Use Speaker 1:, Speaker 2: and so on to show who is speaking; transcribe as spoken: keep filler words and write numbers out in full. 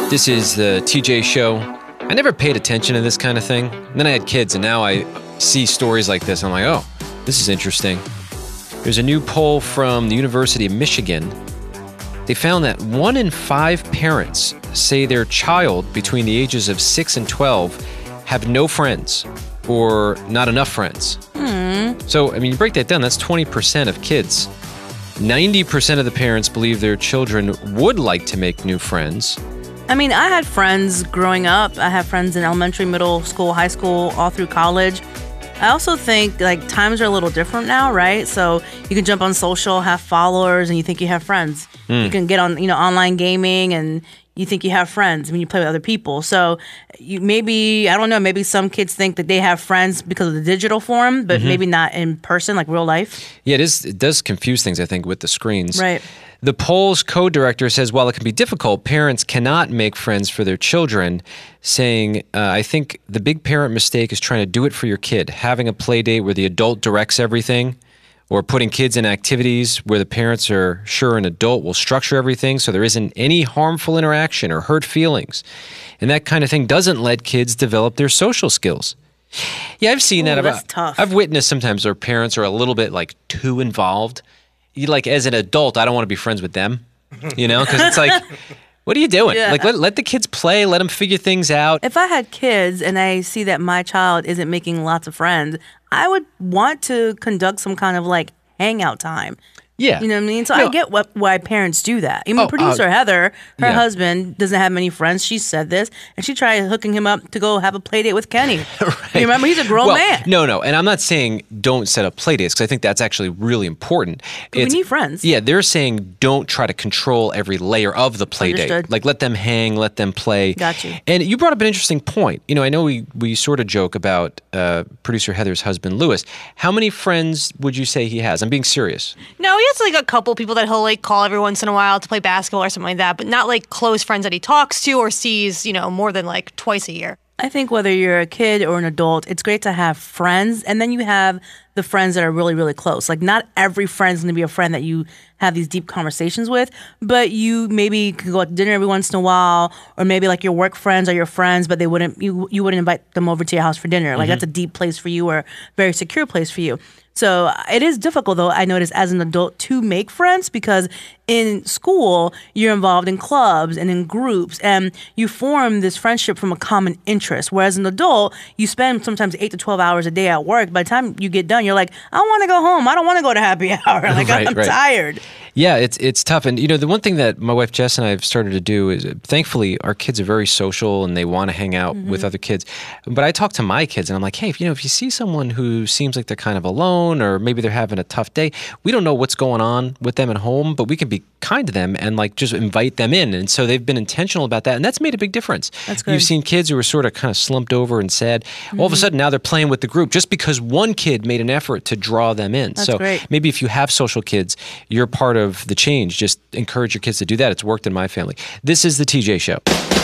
Speaker 1: This is the T J Show. I never paid attention to this kind of thing. And then I had kids, and now I see stories like this. I'm like, oh, this is interesting. There's a new poll from the University of Michigan. They found that one in five parents say their child between the ages of six and twelve have no friends or not enough friends.
Speaker 2: Hmm.
Speaker 1: So, I mean, you break that down, that's twenty percent of kids. ninety percent of the parents believe their children would like to make new friends.
Speaker 2: I mean, I had friends growing up. I have friends in elementary, middle school, high school, all through college. I also think like times are a little different now, right? So you can jump on social, have followers, and you think you have friends. Mm. You can get on, you know, online gaming, and you think you have friends when you play with other people. So you maybe, I don't know, maybe some kids think that they have friends because of the digital form, but mm-hmm. maybe not in person, like real life.
Speaker 1: Yeah, it is. It does confuse things, I think, with the screens.
Speaker 2: Right.
Speaker 1: The poll's co-director says, while it can be difficult, parents cannot make friends for their children, saying, uh, I think the big parent mistake is trying to do it for your kid, having a play date where the adult directs everything, or putting kids in activities where the parents are sure an adult will structure everything so there isn't any harmful interaction or hurt feelings. And that kind of thing doesn't let kids develop their social skills. Yeah, I've seen
Speaker 2: Ooh,
Speaker 1: that.
Speaker 2: That's
Speaker 1: I've,
Speaker 2: tough.
Speaker 1: I've witnessed sometimes where parents are a little bit like too involved. You, like as an adult, I don't want to be friends with them, you know, because it's like, what are you doing?
Speaker 2: Yeah.
Speaker 1: Like, let, let the kids play, let them figure things out.
Speaker 2: If I had kids and I see that my child isn't making lots of friends, I would want to conduct some kind of like hangout time.
Speaker 1: Yeah.
Speaker 2: You know what I mean? So
Speaker 1: no.
Speaker 2: I get what, why parents do that. Even
Speaker 1: Oh,
Speaker 2: producer
Speaker 1: uh,
Speaker 2: Heather, her
Speaker 1: yeah.
Speaker 2: husband doesn't have many friends. She said this, and she tried hooking him up to go have a play date with Kenny.
Speaker 1: Right.
Speaker 2: You remember? He's a grown
Speaker 1: well,
Speaker 2: man.
Speaker 1: No, no. And I'm not saying don't set up play dates, because I think that's actually really important.
Speaker 2: We need friends.
Speaker 1: Yeah, they're saying don't try to control every layer of the play
Speaker 2: Understood.
Speaker 1: date. Like let them hang, let them play.
Speaker 2: Got you.
Speaker 1: And you brought up an interesting point. You know, I know we, we sort of joke about uh, producer Heather's husband, Lewis. How many friends would you say he has? I'm being serious.
Speaker 3: No, he has like a couple people that he'll like call every once in a while to play basketball or something like that, but not like close friends that he talks to or sees, you know, more than like twice a year.
Speaker 2: I think whether you're a kid or an adult, it's great to have friends, and then you have the friends that are really, really close. Like, not every friend's going to be a friend that you have these deep conversations with, but you maybe could go out to dinner every once in a while, or maybe like your work friends are your friends, but they wouldn't you you wouldn't invite them over to your house for dinner. Like mm-hmm. that's a deep place for you, or a very secure place for you. So it is difficult, though, I notice, as an adult to make friends, because in school, you're involved in clubs and in groups, and you form this friendship from a common interest. Whereas an adult, you spend sometimes eight to twelve hours a day at work. By the time you get done, you're like, I want to go home. I don't want to go to happy hour. Like,
Speaker 1: right,
Speaker 2: I'm
Speaker 1: right.
Speaker 2: tired.
Speaker 1: Yeah, it's it's tough. And, you know, the one thing that my wife Jess and I have started to do is, thankfully, our kids are very social and they want to hang out mm-hmm. with other kids. But I talk to my kids and I'm like, hey, if, you know, if you see someone who seems like they're kind of alone, or maybe they're having a tough day, we don't know what's going on with them at home, but we can be kind to them and like just invite them in. And so they've been intentional about that. And that's made a big difference.
Speaker 2: That's good.
Speaker 1: You've seen kids who were sort of kind of slumped over and sad. Mm-hmm. All of a sudden now they're playing with the group just because one kid made an effort to draw them in.
Speaker 2: That's
Speaker 1: so
Speaker 2: great.
Speaker 1: Maybe if you have social kids, you're part of the change. Just encourage your kids to do that. It's worked in my family. This is the T J Show.